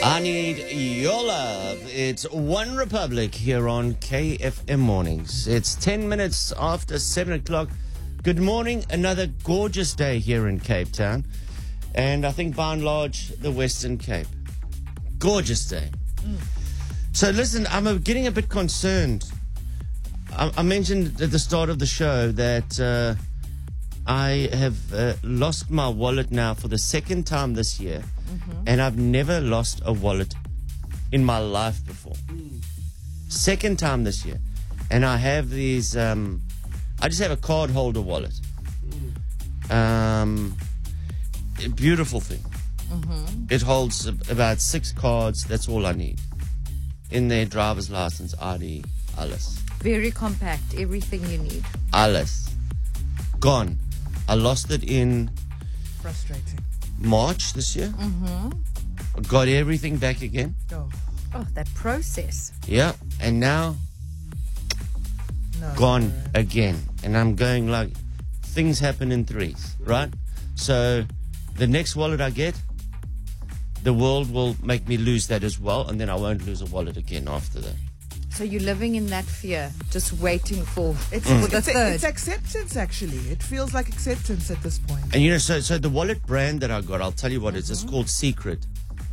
I need your love. It's One Republic here on KFM Mornings. It's 10 minutes after 7 o'clock. Good morning. Another gorgeous day here in Cape Town. And I think by and large, the Western Cape. Gorgeous day. So listen, I'm getting a bit concerned. I mentioned at the start of the show that I have lost my wallet now for the second time this year. And I've never lost a wallet in my life before. Second time this year. And I have these, I just have a card holder wallet. A beautiful thing. It holds about 6 cards. That's all I need. In there, driver's license, ID, alles. Very compact, everything you need. Alles. Gone. I lost it in Frustrating. March this year. I got everything back again. Oh, that process. Yeah. And now, No. gone again. And I'm going like, things happen in threes, right? So the next wallet I get, the world will make me lose that as well. And then I won't lose a wallet again after that. So you're living in that fear, just waiting for the It's third. acceptance, actually. It feels like acceptance at this point. And you know, so the wallet brand that I got, I'll tell you what it is. It's called Secret.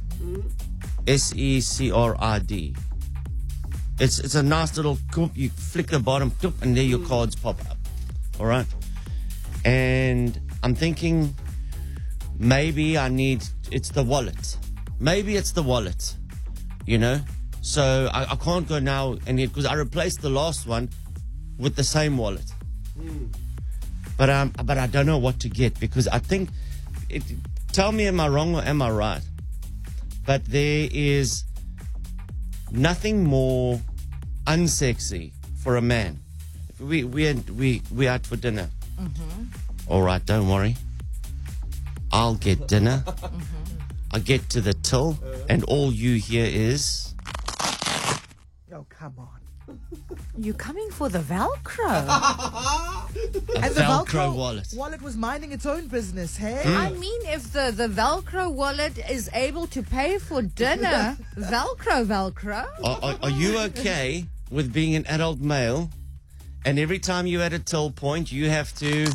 SECRID. It's a nice little, you flick the bottom, and there your cards pop up. All right? And I'm thinking maybe it's the wallet. Maybe it's the wallet, you know? So I can't go now because I replaced the last one with the same wallet. But I don't know what to get because I think, tell me am I wrong or am I right? But there is nothing more unsexy for a man. We out for dinner. All right, don't worry. I'll get dinner. I get to the till, and all you hear is Oh, come on. You're coming for the Velcro. And the Velcro wallet. Wallet was minding its own business, hey? I mean, if the Velcro wallet is able to pay for dinner, Velcro. Are you okay with being an adult male, and every time you're at a till point, you have to...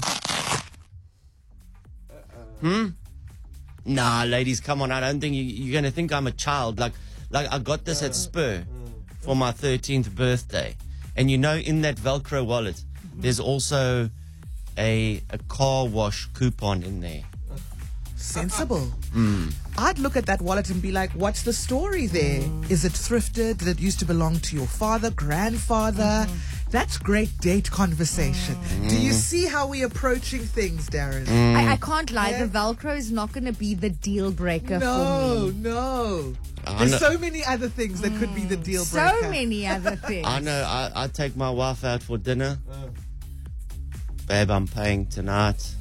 Nah, ladies, come on. I don't think you're going to think I'm a child. Like I got this at Spur for my 13th birthday. And you know, in that Velcro wallet, there's also a car wash coupon in there. Sensible. I'd look at that wallet and be like, what's the story there? Is it thrifted? Did it used to belong to your father, grandfather? That's great date conversation. Do you see how we're approaching things, Darren? I can't lie, Yeah. the Velcro is not going to be the deal breaker for No, me. no. I There's know- so many other things that could be the deal breaker. So many other things. I know. I take my wife out for dinner. Babe, I'm paying tonight.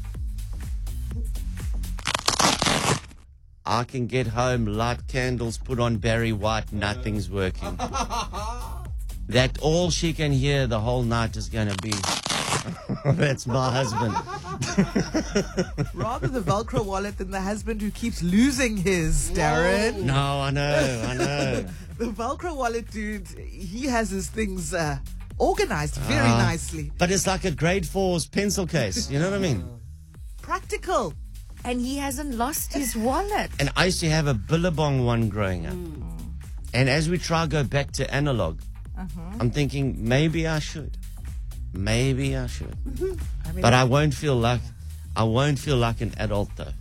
I can get home, light candles, put on Barry White, nothing's working. That all she can hear the whole night is going to be, that's my husband. Rather the Velcro wallet than the husband who keeps losing his, Darren. No, I know. The Velcro wallet dude, he has his things organized very nicely. But it's like a grade 4's pencil case, you know what I mean? Practical. And he hasn't lost his wallet. And I used to have a Billabong one growing up. And as we try to go back to analog, I'm thinking maybe I should. Maybe I should. I mean, But I won't feel like an adult though.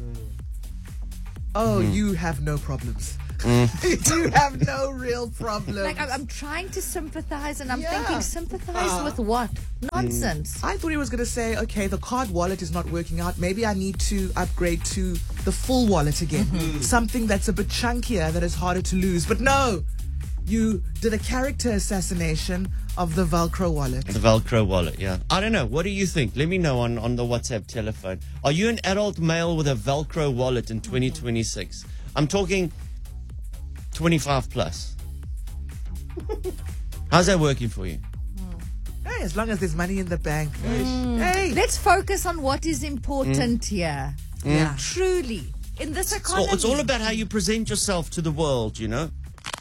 oh, you have no problems. You have no real problems. Like, I'm trying to sympathize, and I'm Yeah. thinking, sympathize with what? Nonsense. I thought he was going to say, okay, the card wallet is not working out. Maybe I need to upgrade to the full wallet again. Something that's a bit chunkier, that is harder to lose. But no, you did a character assassination of the Velcro wallet. The Velcro wallet, yeah. I don't know. What do you think? Let me know on the WhatsApp telephone. Are you an adult male with a Velcro wallet in 2026? I'm talking 25 plus. How's that working for you? Hey, as long as there's money in the bank. Hey. Let's focus on what is important here. Yeah. Truly, in this So economy. it's all about how you present yourself to the world, you know?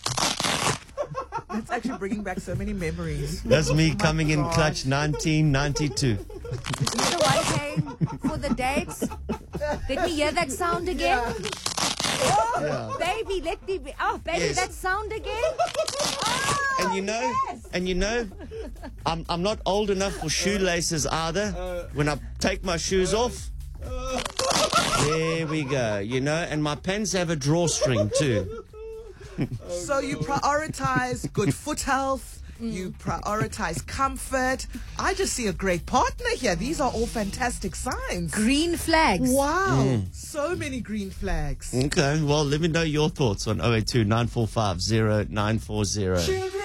It's actually bringing back so many memories. That's me coming in God. clutch 1992. You the one paying for the dates? Let me hear that sound again. Oh, baby, let me. Baby, Yes. that sound again. Oh, And you know, I'm not old enough for shoelaces either. When I take my shoes off, there we go, you know, and my pants have a drawstring too. So you prioritize good foot health. You prioritize comfort. I just see a great partner here. These are all fantastic signs. green flags. Wow. So many green flags. Okay, well, let me know your thoughts on 082 945 0940. Children